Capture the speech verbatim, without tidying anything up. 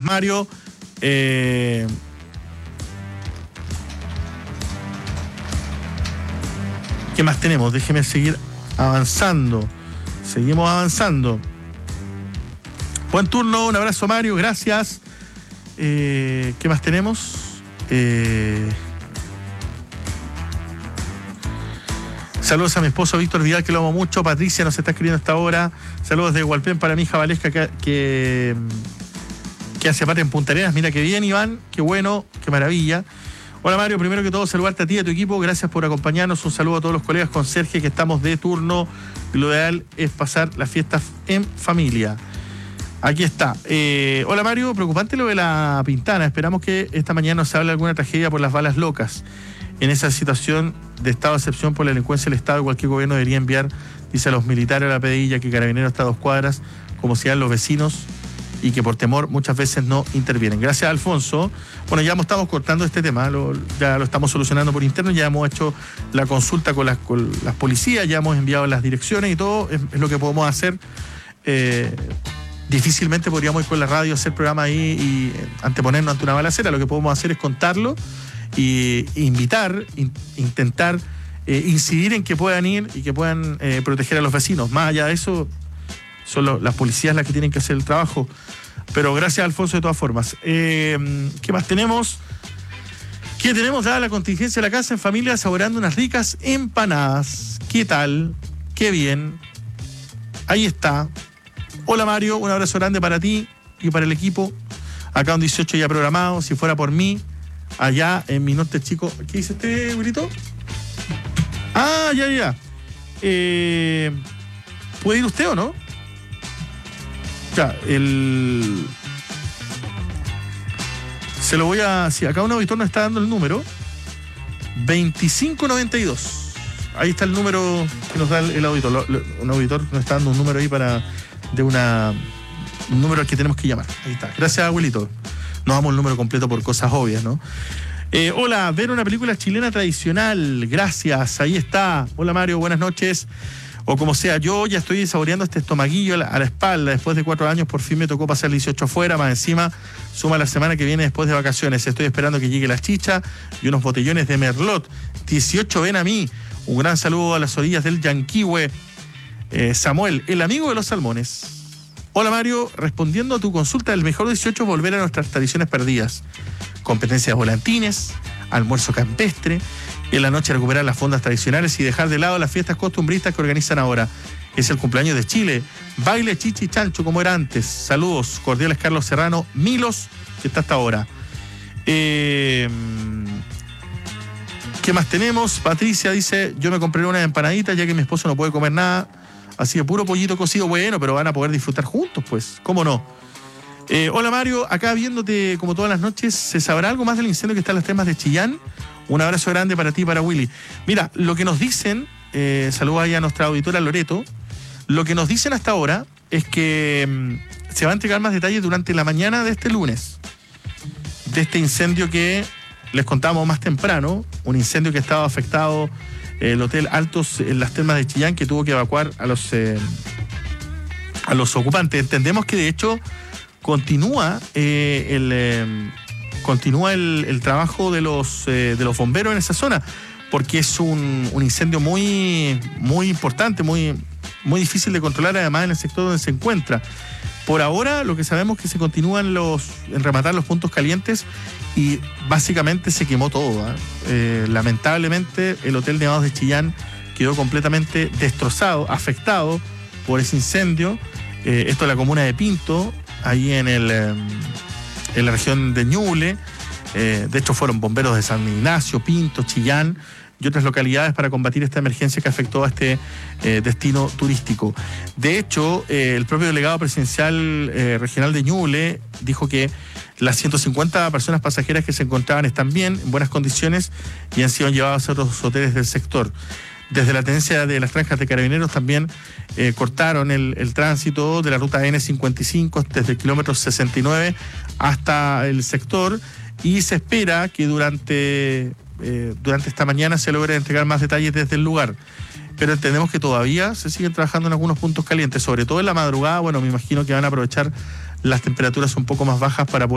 Mario, eh, ¿qué más tenemos? Déjeme seguir avanzando. Seguimos avanzando. Buen turno, un abrazo Mario, gracias. Eh, ¿Qué más tenemos? Eh, saludos a mi esposo Víctor Vidal, que lo amo mucho. Patricia nos está escribiendo hasta ahora. Saludos de Hualpén para mi hija Valesca, que, que, que hace parte en Punta Arenas. Mira qué bien, Iván, qué bueno, qué maravilla. Hola Mario, primero que todo saludarte a ti y a tu equipo, gracias por acompañarnos, un saludo a todos los colegas conserjes que estamos de turno, lo ideal es pasar las fiestas en familia. Aquí está. Eh, hola Mario, preocupante lo de la Pintana, esperamos que esta mañana nos hable alguna tragedia por las balas locas. En esa situación de estado de excepción por la delincuencia del Estado, cualquier gobierno debería enviar, dice, a los militares a la P D I, ya que Carabineros está a dos cuadras, como sean los vecinos, y que por temor muchas veces no intervienen. Gracias, Alfonso. Bueno, ya estamos cortando este tema, lo, ya lo estamos solucionando por interno, ya hemos hecho la consulta con las, con las policías, ya hemos enviado las direcciones y todo, es, es lo que podemos hacer. Eh, difícilmente podríamos ir con la radio a hacer programa ahí y anteponernos ante una balacera. Lo que podemos hacer es contarlo y invitar, in, intentar eh, incidir en que puedan ir y que puedan eh, proteger a los vecinos. Más allá de eso, son lo, las policías las que tienen que hacer el trabajo. Pero gracias, Alfonso, de todas formas. Eh, ¿Qué más tenemos? ¿Qué tenemos? Dada la contingencia de la casa en familia, saboreando unas ricas empanadas. ¿Qué tal? Qué bien. Ahí está. Hola, Mario. Un abrazo grande para ti y para el equipo. Acá un dieciocho ya programado. Si fuera por mí, allá en mi norte chico. ¿Qué dice este, güerito? Ah, ya, ya. Eh, ¿Puede ir usted o no? Ya, el... Se lo voy a... Sí, acá un auditor nos está dando el número. veinticinco noventa y dos. Ahí está el número que nos da el, el auditor. Lo, lo, un auditor nos está dando un número ahí para... De una... Un número al que tenemos que llamar. Ahí está. Gracias, abuelito. No damos el número completo por cosas obvias, ¿no? Eh, hola, ver una película chilena tradicional. Gracias, ahí está. Hola, Mario, buenas noches. O como sea, yo ya estoy saboreando este estomaguillo a la, a la espalda. Después de cuatro años, por fin me tocó pasar el dieciocho afuera. Más encima, suma la semana que viene después de vacaciones. Estoy esperando que llegue la chicha y unos botellones de Merlot. dieciocho, ven a mí. Un gran saludo a las orillas del Yanquihue. Eh, Samuel, el amigo de los salmones. Hola, Mario. Respondiendo a tu consulta, el mejor dieciocho es volver a nuestras tradiciones perdidas. Competencias volantines, almuerzo campestre, y en la noche recuperar las fondas tradicionales y dejar de lado las fiestas costumbristas que organizan ahora. Es el cumpleaños de Chile. Baile chichi chancho como era antes. Saludos cordiales, Carlos Serrano Milos, que está hasta ahora. Eh, ¿Qué más tenemos? Patricia dice, yo me compré unas empanaditas ya que mi esposo no puede comer nada. Así de puro pollito cocido, bueno, pero van a poder disfrutar juntos, pues. ¿Cómo no? Eh, hola, Mario. Acá viéndote como todas las noches, ¿se sabrá algo más del incendio que está en las termas de Chillán? Un abrazo grande para ti y para Willy. Mira, lo que nos dicen, eh, saludos ahí a nuestra auditora Loreto, lo que nos dicen hasta ahora es que mmm, se va a entregar más detalles durante la mañana de este lunes, de este incendio que les contamos más temprano, un incendio que estaba afectado eh, el Hotel Altos en las termas de Chillán, que tuvo que evacuar a los, eh, a los ocupantes. Entendemos que de hecho continúa eh, el... Eh, continúa el, el trabajo de los, eh, de los bomberos en esa zona, porque es un, un incendio muy, muy importante, muy, muy difícil de controlar, además en el sector donde se encuentra. Por ahora lo que sabemos es que se continúan los, en rematar los puntos calientes y básicamente se quemó todo, ¿eh? Eh, lamentablemente el Hotel Nevados de Chillán quedó completamente destrozado, afectado por ese incendio. Eh, esto es la comuna de Pinto, ahí en el... Eh, en la región de Ñuble. Eh, de hecho fueron bomberos de San Ignacio, Pinto, Chillán y otras localidades para combatir esta emergencia que afectó a este eh, destino turístico. De hecho, eh, el propio delegado presidencial eh, regional de Ñuble dijo que las ciento cincuenta personas pasajeras que se encontraban están bien, en buenas condiciones y han sido llevadas a otros hoteles del sector. Desde la tenencia de las franjas de Carabineros también eh, cortaron el, el tránsito de la ruta ene cincuenta y cinco desde el kilómetro sesenta y nueve hasta el sector y se espera que durante, eh, durante esta mañana se logre entregar más detalles desde el lugar. Pero entendemos que todavía se siguen trabajando en algunos puntos calientes, sobre todo en la madrugada. Bueno, me imagino que van a aprovechar las temperaturas un poco más bajas para poder